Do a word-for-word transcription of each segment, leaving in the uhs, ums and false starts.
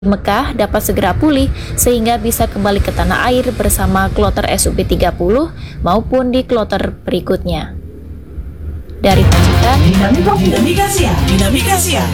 Mekah dapat segera pulih sehingga bisa kembali ke tanah air bersama kloter S U P tiga puluh maupun di kloter berikutnya. Dari Pacitan, Dinamika, Dinamika Siang, Dinamika Siang.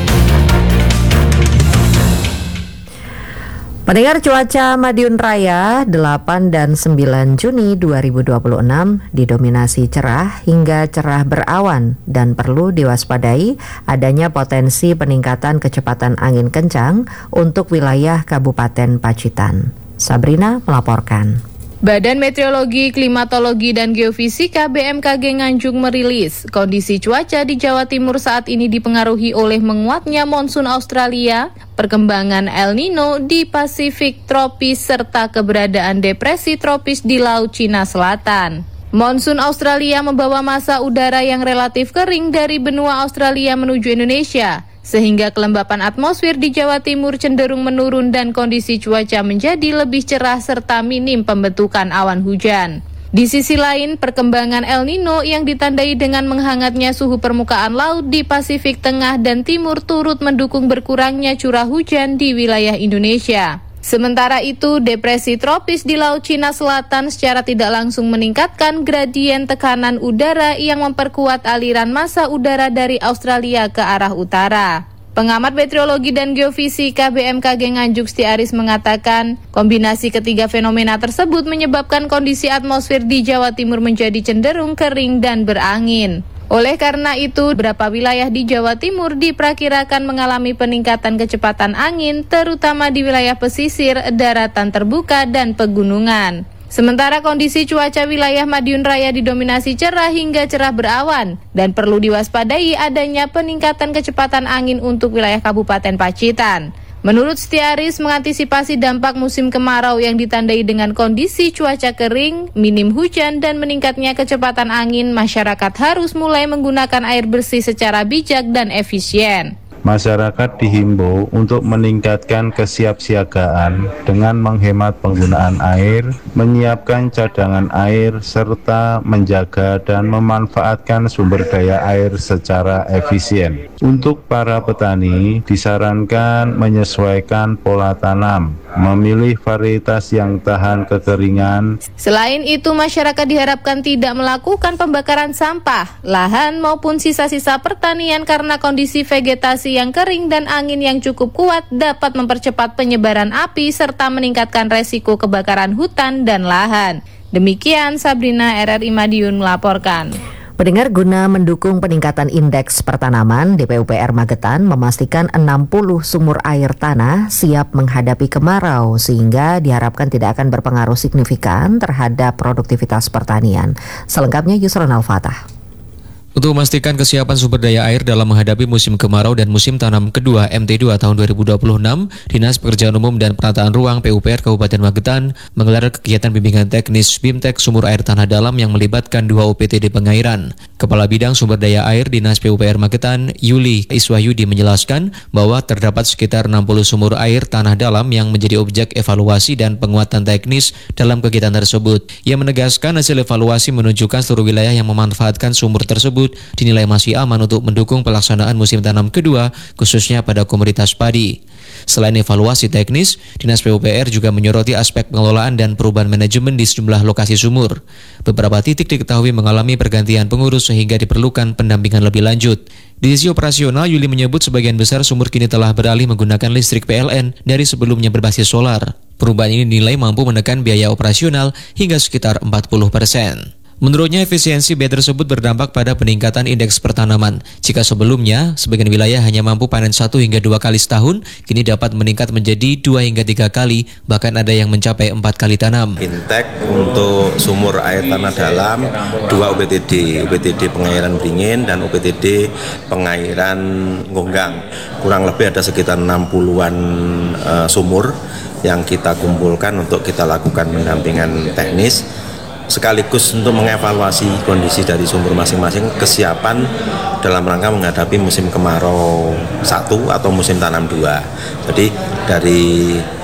Pendengar, cuaca Madiun Raya delapan dan sembilan Juni dua ribu dua puluh enam didominasi cerah hingga cerah berawan dan perlu diwaspadai adanya potensi peningkatan kecepatan angin kencang untuk wilayah Kabupaten Pacitan. Sabrina melaporkan. Badan Meteorologi, Klimatologi, dan Geofisika B M K G Nganjuk merilis kondisi cuaca di Jawa Timur saat ini dipengaruhi oleh menguatnya monsun Australia, perkembangan El Nino di Pasifik tropis, serta keberadaan depresi tropis di Laut Cina Selatan. Monsun Australia membawa massa udara yang relatif kering dari benua Australia menuju Indonesia, sehingga kelembapan atmosfer di Jawa Timur cenderung menurun dan kondisi cuaca menjadi lebih cerah serta minim pembentukan awan hujan. Di sisi lain, perkembangan El Nino yang ditandai dengan menghangatnya suhu permukaan laut di Pasifik Tengah dan Timur turut mendukung berkurangnya curah hujan di wilayah Indonesia. Sementara itu, depresi tropis di Laut Cina Selatan secara tidak langsung meningkatkan gradien tekanan udara yang memperkuat aliran massa udara dari Australia ke arah utara. Pengamat meteorologi dan geofisika B M K G Nganjuk Stiaris mengatakan, kombinasi ketiga fenomena tersebut menyebabkan kondisi atmosfer di Jawa Timur menjadi cenderung kering dan berangin. Oleh karena itu, beberapa wilayah di Jawa Timur diperkirakan mengalami peningkatan kecepatan angin, terutama di wilayah pesisir, daratan terbuka, dan pegunungan. Sementara kondisi cuaca wilayah Madiun Raya didominasi cerah hingga cerah berawan, dan perlu diwaspadai adanya peningkatan kecepatan angin untuk wilayah Kabupaten Pacitan. Menurut Stiaris, mengantisipasi dampak musim kemarau yang ditandai dengan kondisi cuaca kering, minim hujan, dan meningkatnya kecepatan angin, masyarakat harus mulai menggunakan air bersih secara bijak dan efisien. Masyarakat dihimbau untuk meningkatkan kesiapsiagaan dengan menghemat penggunaan air, menyiapkan cadangan air, serta menjaga dan memanfaatkan sumber daya air secara efisien. Untuk para petani, disarankan menyesuaikan pola tanam, memilih varietas yang tahan kekeringan. Selain itu, masyarakat diharapkan tidak melakukan pembakaran sampah, lahan maupun sisa-sisa pertanian karena kondisi vegetasi yang kering dan angin yang cukup kuat dapat mempercepat penyebaran api serta meningkatkan resiko kebakaran hutan dan lahan. Demikian Sabrina, R R I Madiun melaporkan. Pendengar, guna mendukung peningkatan indeks pertanaman, D P U P R Magetan memastikan enam puluh sumur air tanah siap menghadapi kemarau sehingga diharapkan tidak akan berpengaruh signifikan terhadap produktivitas pertanian. Selengkapnya Yusron Al-Fatah. Untuk memastikan kesiapan sumber daya air dalam menghadapi musim kemarau dan musim tanam kedua M T dua tahun dua ribu dua puluh enam, Dinas Pekerjaan Umum dan Penataan Ruang P U P R Kabupaten Magetan menggelar kegiatan bimbingan teknis BIMTEK Sumur Air Tanah Dalam yang melibatkan dua O P T D pengairan. Kepala Bidang Sumber Daya Air Dinas P U P R Magetan, Yuli Iswahyudi menjelaskan bahwa terdapat sekitar enam puluh sumur air tanah dalam yang menjadi objek evaluasi dan penguatan teknis dalam kegiatan tersebut. Ia menegaskan hasil evaluasi menunjukkan seluruh wilayah yang memanfaatkan sumur tersebut dinilai masih aman untuk mendukung pelaksanaan musim tanam kedua, khususnya pada komoditas padi. Selain evaluasi teknis, Dinas P U P R juga menyoroti aspek pengelolaan dan perubahan manajemen di sejumlah lokasi sumur. Beberapa titik diketahui mengalami pergantian pengurus sehingga diperlukan pendampingan lebih lanjut. Di sisi operasional, Yuli menyebut sebagian besar sumur kini telah beralih menggunakan listrik P L N dari sebelumnya berbasis solar. Perubahan ini dinilai mampu menekan biaya operasional hingga sekitar empat puluh persen. Menurutnya, efisiensi biaya tersebut berdampak pada peningkatan indeks pertanaman. Jika sebelumnya, sebagian wilayah hanya mampu panen satu hingga dua kali setahun, kini dapat meningkat menjadi dua hingga tiga kali, bahkan ada yang mencapai empat kali tanam. BIMTEK untuk sumur air tanah dalam, dua O P T D, O P T D pengairan Beringin dan O P T D pengairan Gonggang. Kurang lebih ada sekitar enam puluhan uh, sumur yang kita kumpulkan untuk kita lakukan pendampingan teknis, sekaligus untuk mengevaluasi kondisi dari sumur masing-masing, kesiapan dalam rangka menghadapi musim kemarau satu atau musim tanam dua. Jadi dari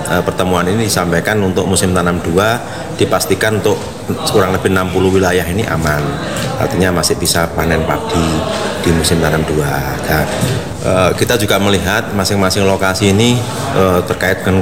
eh, pertemuan ini disampaikan untuk musim tanam dua dipastikan untuk kurang lebih enam puluh wilayah ini aman, artinya masih bisa panen padi di musim tanam dua. Nah, eh, kita juga melihat masing-masing lokasi ini eh, terkait dengan